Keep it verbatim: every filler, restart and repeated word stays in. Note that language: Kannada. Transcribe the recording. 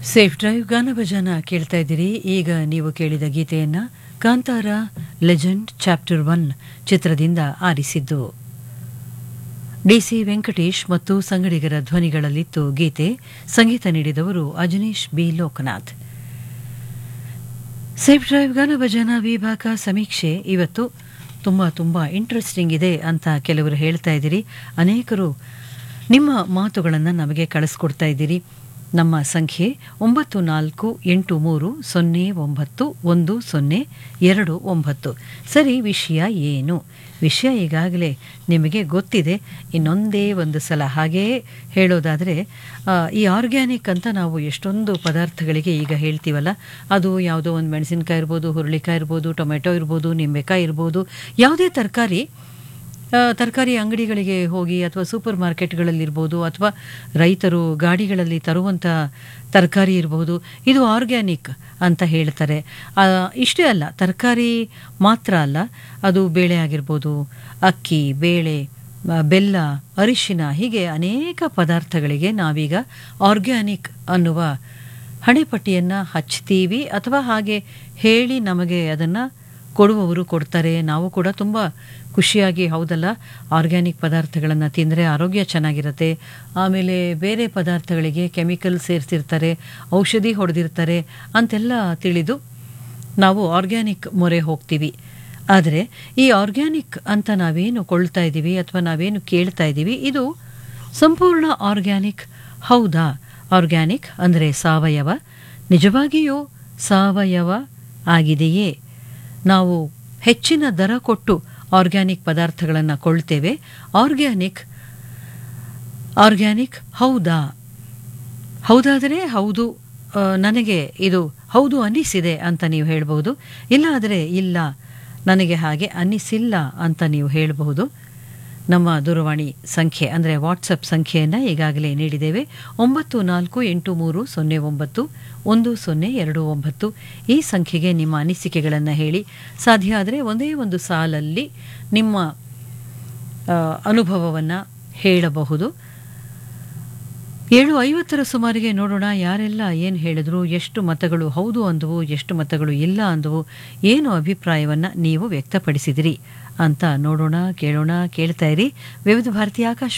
ಸೇಫ್ ಡ್ರೈವ್ ಗಾನಭಜನ ಕೇಳ್ತಾ ಇದ್ದೀರಿ. ಈಗ ನೀವು ಕೇಳಿದ ಗೀತೆಯನ್ನ ಕಾಂತಾರ ಲೆಜೆಂಡ್ ಚಾಪ್ಟರ್ ಒನ್ ಚಿತ್ರದಿಂದ ಆರಿಸಿದ್ದು. ಡಿಸಿ ವೆಂಕಟೇಶ್ ಮತ್ತು ಸಂಗಡಿಗರ ಧ್ವನಿಗಳಲ್ಲಿತ್ತು ಗೀತೆ. ಸಂಗೀತ ನೀಡಿದವರು Ajaneesh B Lokanath. Safe drive ಗಾನಭಜನ ವಿಭಾಗ ಸಮೀಕ್ಷೆ ಇವತ್ತು ತುಂಬ ತುಂಬ ಇಂಟ್ರೆಸ್ಟಿಂಗ್ ಇದೆ ಅಂತ ಕೆಲವರು ಹೇಳ್ತಾ ಇದ್ದೀರಿ. ಅನೇಕರು ನಿಮ್ಮ ಮಾತುಗಳನ್ನು ನಮಗೆ ಕಳಿಸ್ಕೊಡ್ತಾ ಇದ್ದೀರಿ. ನಮ್ಮ ಸಂಖ್ಯೆ ಒಂಬತ್ತು ನಾಲ್ಕು ಎಂಟು ಮೂರು ಸೊನ್ನೆ ಒಂಬತ್ತು ಒಂದು ಸೊನ್ನೆ ಎರಡು ಒಂಬತ್ತು. ಸರಿ, ವಿಷಯ ಏನು? ವಿಷಯ ಈಗಾಗಲೇ ನಿಮಗೆ ಗೊತ್ತಿದೆ. ಇನ್ನೊಂದೇ ಒಂದು ಸಲ ಹಾಗೇ ಹೇಳೋದಾದರೆ, ಈ ಆರ್ಗ್ಯಾನಿಕ್ ಅಂತ ನಾವು ಎಷ್ಟೊಂದು ಪದಾರ್ಥಗಳಿಗೆ ಈಗ ಹೇಳ್ತೀವಲ್ಲ, ಅದು ಯಾವುದೋ ಒಂದು ಮೆಣಸಿನ್ಕಾಯಿ ಇರ್ಬೋದು, ಹುರುಳಿಕಾಯಿ ಇರ್ಬೋದು, ಟೊಮೆಟೊ ಇರ್ಬೋದು, ನಿಂಬೆಕಾಯಿ ಇರ್ಬೋದು, ಯಾವುದೇ ತರಕಾರಿ ತರಕಾರಿ ಅಂಗಡಿಗಳಿಗೆ ಹೋಗಿ ಅಥವಾ ಸೂಪರ್ ಮಾರ್ಕೆಟ್ಗಳಲ್ಲಿರ್ಬೋದು ಅಥವಾ ರೈತರು ಗಾಡಿಗಳಲ್ಲಿ ತರುವಂಥ ತರಕಾರಿ ಇರ್ಬೋದು, ಇದು ಆರ್ಗ್ಯಾನಿಕ್ ಅಂತ ಹೇಳ್ತಾರೆ. ಇಷ್ಟೇ ಅಲ್ಲ, ತರಕಾರಿ ಮಾತ್ರ ಅಲ್ಲ, ಅದು ಬೇಳೆ ಆಗಿರ್ಬೋದು, ಅಕ್ಕಿ, ಬೇಳೆ, ಬೆಲ್ಲ, ಅರಿಶಿನ, ಹೀಗೆ ಅನೇಕ ಪದಾರ್ಥಗಳಿಗೆ ನಾವೀಗ ಆರ್ಗ್ಯಾನಿಕ್ ಅನ್ನುವ ಹಣೆಪಟ್ಟಿಯನ್ನು ಹಚ್ತೀವಿ ಅಥವಾ ಹಾಗೆ ಹೇಳಿ ನಮಗೆ ಅದನ್ನು ಕೊಡುವವರು ಕೊಡ್ತಾರೆ. ನಾವು ಕೂಡ ತುಂಬ ಖುಷಿಯಾಗಿ, ಹೌದಲ್ಲ, ಆರ್ಗ್ಯಾನಿಕ್ ಪದಾರ್ಥಗಳನ್ನು ತಿಂದರೆ ಆರೋಗ್ಯ ಚೆನ್ನಾಗಿರುತ್ತೆ, ಆಮೇಲೆ ಬೇರೆ ಪದಾರ್ಥಗಳಿಗೆ ಕೆಮಿಕಲ್ ಸೇರಿಸಿರ್ತಾರೆ, ಔಷಧಿ ಹೊಡೆದಿರ್ತಾರೆ ಅಂತೆಲ್ಲ ತಿಳಿದು ನಾವು ಆರ್ಗ್ಯಾನಿಕ್ ಮೊರೆ ಹೋಗ್ತೀವಿ. ಆದರೆ ಈ ಆರ್ಗ್ಯಾನಿಕ್ ಅಂತ ನಾವೇನು ಕೊಳ್ತಾ ಇದ್ದೀವಿ ಅಥವಾ ನಾವೇನು ಕೇಳ್ತಾ ಇದ್ದೀವಿ, ಇದು ಸಂಪೂರ್ಣ ಆರ್ಗ್ಯಾನಿಕ್ ಹೌದಾ? ಆರ್ಗ್ಯಾನಿಕ್ ಅಂದರೆ ಸಾವಯವ. ನಿಜವಾಗಿಯೂ ಸಾವಯವ ಆಗಿದೆಯೇ? ನಾವು ಹೆಚ್ಚಿನ ದರ ಕೊಟ್ಟು ಆರ್ಗ್ಯಾನಿಕ್ ಪದಾರ್ಥಗಳನ್ನು ಕೊಳ್ತೇವೆ. ಆರ್ಗ್ಯಾನಿಕ್ ಆರ್ಗ್ಯಾನಿಕ್ ಹೌದಾ? ಹೌದಾದರೆ ಹೌದು, ನನಗೆ ಇದು ಹೌದು ಅನ್ನಿಸಿದೆ ಅಂತ ನೀವು ಹೇಳಬಹುದು. ಇಲ್ಲ ಆದರೆ ಇಲ್ಲ, ನನಗೆ ಹಾಗೆ ಅನ್ನಿಸಿಲ್ಲ ಅಂತ ನೀವು ಹೇಳಬಹುದು. ನಮ್ಮ ದೂರವಾಣಿ ಸಂಖ್ಯೆ ಅಂದರೆ ವಾಟ್ಸಪ್ ಸಂಖ್ಯೆಯನ್ನು ಈಗಾಗಲೇ ನೀಡಿದ್ದೇವೆ. ಒಂಬತ್ತು ನಾಲ್ಕು ಎಂಟು ಮೂರು ಸೊನ್ನೆ ಒಂಬತ್ತು ಒಂದು ಸೊನ್ನೆ ಎರಡು ಒಂಬತ್ತು. ಈ ಸಂಖ್ಯೆಗೆ ನಿಮ್ಮ ಅನಿಸಿಕೆಗಳನ್ನು ಹೇಳಿ. ಸಾಧ್ಯ ಆದರೆ ಒಂದೇ ಒಂದು ಸಾಲಲ್ಲಿ ನಿಮ್ಮ ಅನುಭವವನ್ನು ಹೇಳಬಹುದು. ಏಳು ಐವತ್ತರ ಸುಮಾರಿಗೆ ನೋಡೋಣ ಯಾರೆಲ್ಲ ಏನು ಹೇಳಿದ್ರು, ಎಷ್ಟು ಮತಗಳು ಹೌದು ಅಂದವು, ಎಷ್ಟು ಮತಗಳು ಇಲ್ಲ ಅಂದವು, ಏನು ಅಭಿಪ್ರಾಯವನ್ನು ನೀವು ವ್ಯಕ್ತಪಡಿಸಿದಿರಿ ಅಂತ ನೋಡೋಣ, ಕೇಳೋಣ. ಕೇಳ್ತಾ ಇರಿ ವಿವಿಧ ಭಾರತೀಯ ಆಕಾಶ